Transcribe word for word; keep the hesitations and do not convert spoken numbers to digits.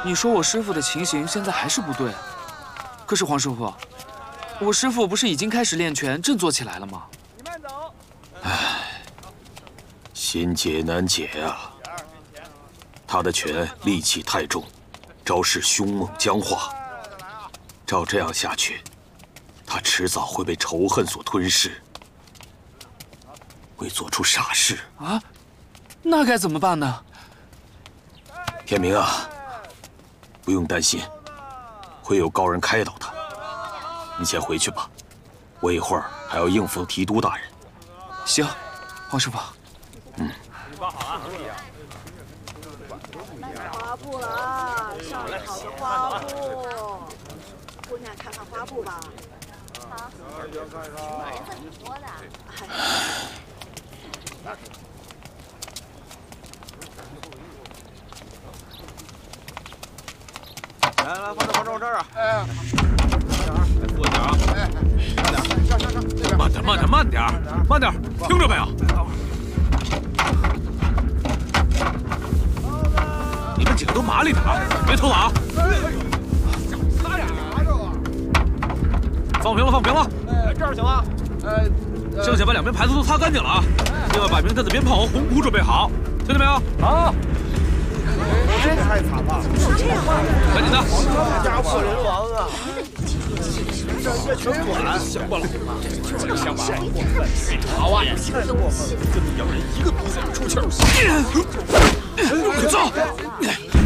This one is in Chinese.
你说我师傅的情形现在还是不对，可是黄师傅，我师傅不是已经开始练拳，振作起来了吗？ 你慢走。 唉，心结难解啊！他的拳戾气太重，招式凶猛僵化，照这样下去，他迟早会被仇恨所吞噬，会做出傻事啊！那该怎么办呢？ 天明啊！ 不用担心，会有高人开导他。你先回去吧，我一会儿还要应付提督大人。 行，黄师傅。 嗯。 你包好啊。 花布了啊，上面好的花布。姑娘，看看花布吧。好。人很多的。 来来，放这放这我这儿啊！哎，坐点啊！哎，慢点，上上上，这边。慢点，慢点，慢点，慢点，听着没有？你们几个都麻利点，别偷懒啊！他俩拿着啊！放平了，放平了。哎，这样行吗？呃，剩下把两边牌子都擦干净了啊！另外把明天的鞭炮和红鼓准备好，听见没有？好。 这太惨了！赶紧的，家破人亡啊！这这全管乡巴佬嘛，这乡巴佬好啊！现在我们跟你洋人一个比一个出气儿。快走！